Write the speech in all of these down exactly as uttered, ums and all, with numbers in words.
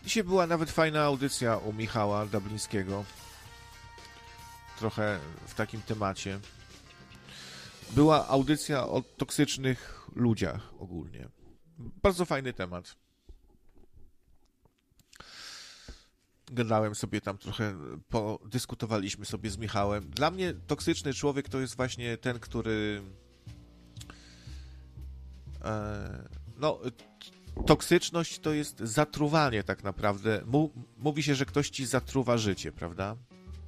Dzisiaj była nawet fajna audycja u Michała Dablińskiego. Trochę w takim temacie. Była audycja o toksycznych ludziach ogólnie. Bardzo fajny temat. Gadałem sobie tam trochę, podyskutowaliśmy sobie z Michałem. Dla mnie toksyczny człowiek to jest właśnie ten, który e, no, toksyczność to jest zatruwanie tak naprawdę. Mówi się, że ktoś ci zatruwa życie, prawda?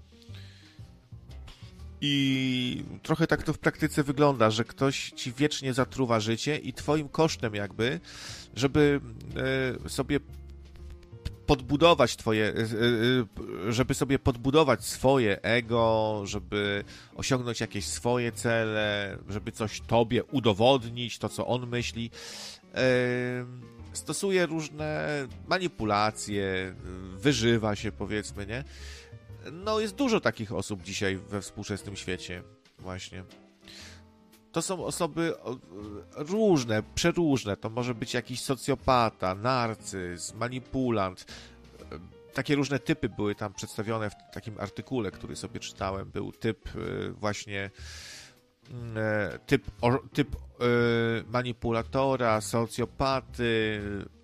I trochę tak to w praktyce wygląda, że ktoś ci wiecznie zatruwa życie i twoim kosztem jakby, żeby e, sobie podbudować twoje, żeby sobie podbudować swoje ego, żeby osiągnąć jakieś swoje cele, żeby coś tobie udowodnić, to co on myśli. Stosuje różne manipulacje, wyżywa się, powiedzmy, nie? No jest dużo takich osób dzisiaj we współczesnym świecie właśnie. To są osoby różne, przeróżne. To może być jakiś socjopata, narcyz, manipulant. Takie różne typy były tam przedstawione w takim artykule, który sobie czytałem. Był typ właśnie typ, typ manipulatora, socjopaty.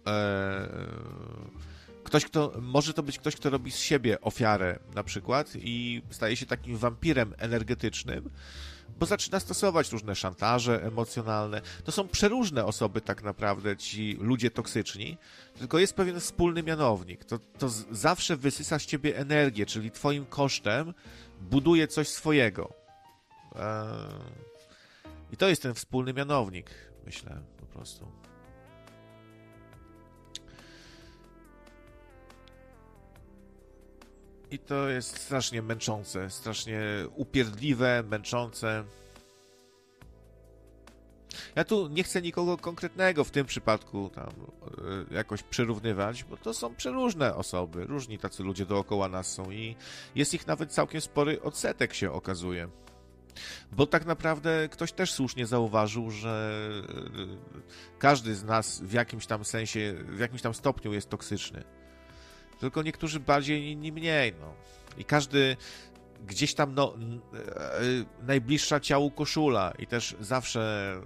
Ktoś, kto, może to być ktoś, kto robi z siebie ofiarę na przykład i staje się takim wampirem energetycznym, bo zaczyna stosować różne szantaże emocjonalne. To są przeróżne osoby tak naprawdę, ci ludzie toksyczni, tylko jest pewien wspólny mianownik. To, to z, zawsze wysysa z ciebie energię, czyli twoim kosztem buduje coś swojego. Eee... I to jest ten wspólny mianownik, myślę, po prostu. I to jest strasznie męczące, strasznie upierdliwe, męczące. Ja tu nie chcę nikogo konkretnego w tym przypadku tam y, jakoś przyrównywać, bo to są przeróżne osoby, różni tacy ludzie dookoła nas są i jest ich nawet całkiem spory odsetek, się okazuje. Bo tak naprawdę ktoś też słusznie zauważył, że y, każdy z nas w jakimś tam sensie, w jakimś tam stopniu jest toksyczny. Tylko niektórzy bardziej, inni mniej, no. I każdy gdzieś tam, no, najbliższa ciału koszula i też zawsze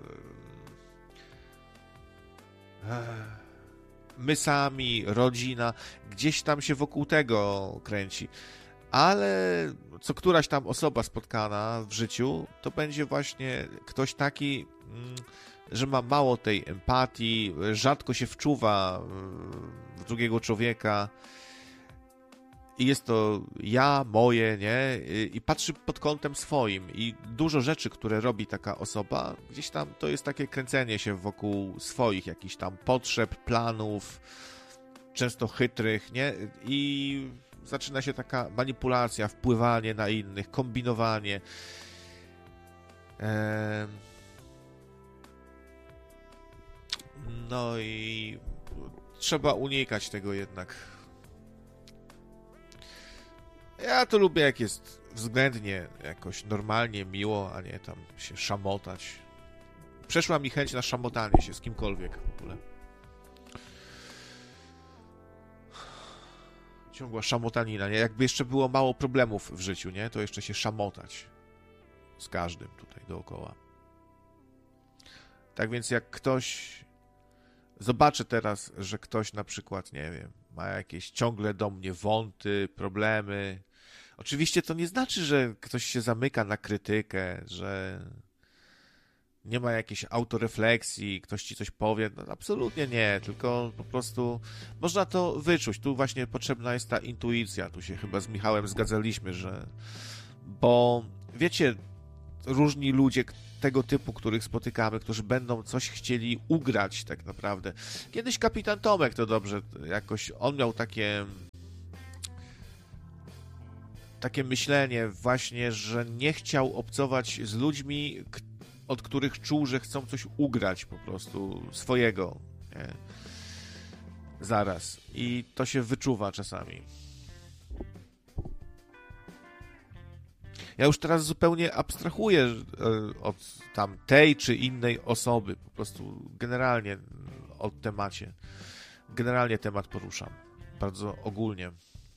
my sami, rodzina, gdzieś tam się wokół tego kręci. Ale co któraś tam osoba spotkana w życiu, to będzie właśnie ktoś taki, że ma mało tej empatii, rzadko się wczuwa w drugiego człowieka i jest to ja, moje, nie? I patrzy pod kątem swoim i dużo rzeczy, które robi taka osoba, gdzieś tam to jest takie kręcenie się wokół swoich jakichś tam potrzeb, planów, często chytrych, nie? I zaczyna się taka manipulacja, wpływanie na innych, kombinowanie. Eee... No i trzeba unikać tego jednak. Ja to lubię, jak jest względnie jakoś normalnie, miło, a nie tam się szamotać. Przeszła mi chęć na szamotanie się z kimkolwiek w ogóle. Ciągła szamotanina, nie? Jakby jeszcze było mało problemów w życiu, nie? To jeszcze się szamotać z każdym tutaj dookoła. Tak więc jak ktoś zobaczy teraz, że ktoś na przykład, nie wiem, ma jakieś ciągle do mnie wąty, problemy. Oczywiście to nie znaczy, że ktoś się zamyka na krytykę, że nie ma jakiejś autorefleksji, ktoś ci coś powie. No, absolutnie nie, tylko po prostu można to wyczuć. Tu właśnie potrzebna jest ta intuicja. Tu się chyba z Michałem zgadzaliśmy, że... Bo wiecie, różni ludzie tego typu, których spotykamy, którzy będą coś chcieli ugrać tak naprawdę. Kiedyś kapitan Tomek to dobrze jakoś, on miał takie takie myślenie właśnie, że nie chciał obcować z ludźmi, od których czuł, że chcą coś ugrać po prostu swojego, nie? Zaraz. I to się wyczuwa czasami. Ja już teraz zupełnie abstrahuję od tam tej czy innej osoby. Po prostu generalnie o temacie. Generalnie temat poruszam. bardzo ogólnie.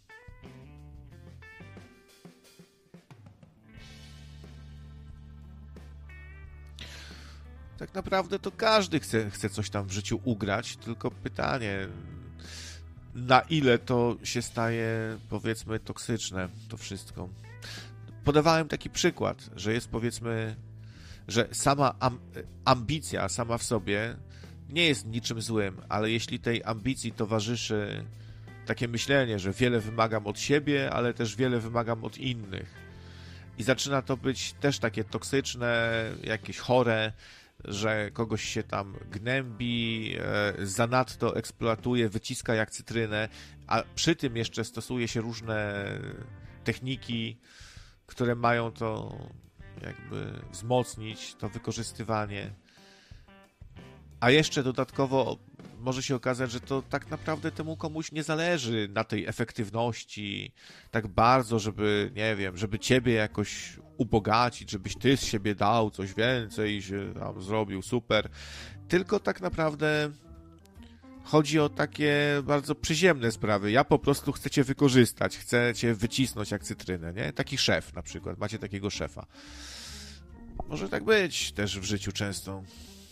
Tak naprawdę to każdy chce, chce coś tam w życiu ugrać, tylko pytanie, na ile to się staje, powiedzmy, toksyczne, to wszystko. Podawałem taki przykład, że jest, powiedzmy, że sama am- ambicja sama w sobie nie jest niczym złym, ale jeśli tej ambicji towarzyszy takie myślenie, że wiele wymagam od siebie, ale też wiele wymagam od innych i zaczyna to być też takie toksyczne, jakieś chore, że kogoś się tam gnębi, e, zanadto eksploatuje, wyciska jak cytrynę, a przy tym jeszcze stosuje się różne techniki, które mają to jakby wzmocnić, to wykorzystywanie. A jeszcze dodatkowo może się okazać, że to tak naprawdę temu komuś nie zależy na tej efektywności tak bardzo, żeby, nie wiem, żeby ciebie jakoś ubogacić, żebyś ty z siebie dał coś więcej i się tam zrobił super. Tylko tak naprawdę chodzi o takie bardzo przyziemne sprawy. Ja po prostu chcę cię wykorzystać, chcę cię wycisnąć jak cytrynę, nie? Taki szef na przykład. Macie takiego szefa. Może tak być też w życiu często.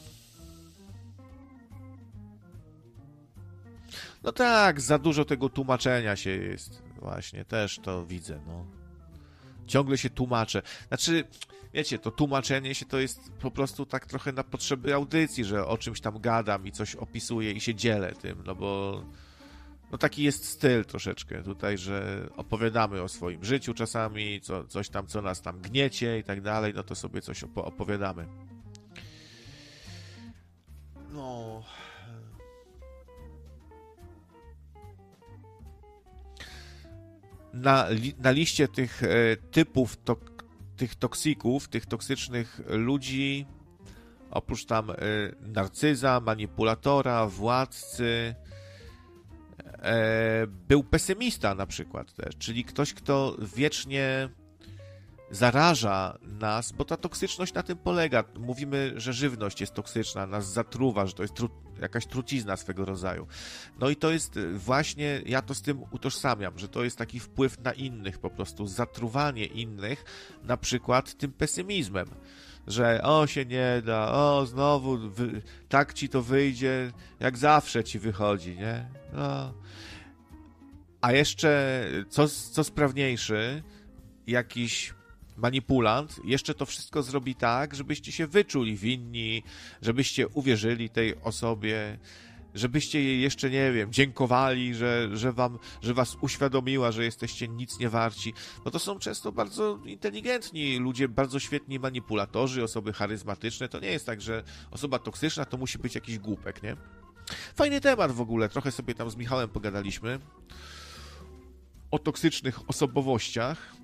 No tak, za dużo tego tłumaczenia się jest. Właśnie, też to widzę, no. Ciągle się tłumaczę. Znaczy, wiecie, to tłumaczenie się to jest po prostu tak trochę na potrzeby audycji, że o czymś tam gadam i coś opisuję i się dzielę tym, no bo no taki jest styl troszeczkę tutaj, że opowiadamy o swoim życiu czasami, co, coś tam, co nas tam gniecie i tak dalej, no to sobie coś opo- opowiadamy. No... Na, li, na liście tych e, typów, to, tych toksików, tych toksycznych ludzi, oprócz tam e, narcyza, manipulatora, władcy, e, był pesymista na przykład też, czyli ktoś, kto wiecznie zaraża nas, bo ta toksyczność na tym polega. Mówimy, że żywność jest toksyczna, nas zatruwa, że to jest tru, jakaś trucizna swego rodzaju. No i to jest właśnie, ja to z tym utożsamiam, że to jest taki wpływ na innych po prostu, zatruwanie innych, na przykład tym pesymizmem, że o się nie da, o znowu wy, tak ci to wyjdzie, jak zawsze ci wychodzi, nie? No. A jeszcze, co, co sprawniejszy, jakiś manipulant jeszcze to wszystko zrobi tak, żebyście się wyczuli winni, żebyście uwierzyli tej osobie, żebyście jej jeszcze, nie wiem, dziękowali, że, że, wam, że was uświadomiła, że jesteście nic nie warci. No to są często bardzo inteligentni ludzie, bardzo świetni manipulatorzy, osoby charyzmatyczne. To nie jest tak, że osoba toksyczna to musi być jakiś głupek, nie? Fajny temat w ogóle. Trochę sobie tam z Michałem pogadaliśmy o toksycznych osobowościach.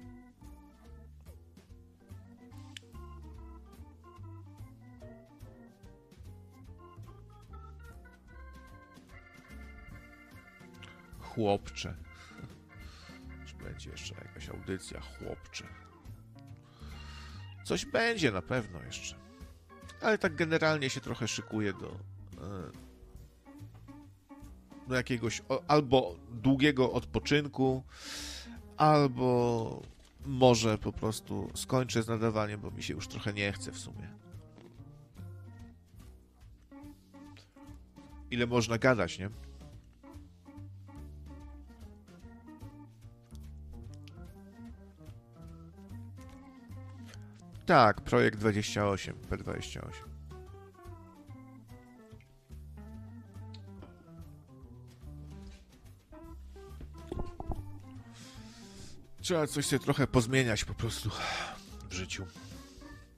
Chłopcze. Czy będzie jeszcze jakaś audycja? Chłopcze. Coś będzie na pewno jeszcze. Ale tak generalnie się trochę szykuje do, do jakiegoś albo długiego odpoczynku, albo może po prostu skończę z nadawaniem, bo mi się już trochę nie chce w sumie. Ile można gadać, nie? Tak, projekt dwadzieścia osiem, P dwadzieścia osiem. Trzeba coś sobie trochę pozmieniać po prostu w życiu.